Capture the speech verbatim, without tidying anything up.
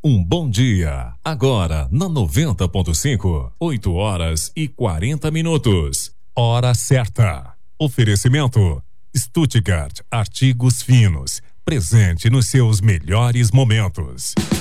Um bom dia. Agora, na noventa ponto cinco, oito horas e quarenta minutos. Hora certa. Oferecimento: Stuttgart Artigos Finos. Presente nos seus melhores momentos.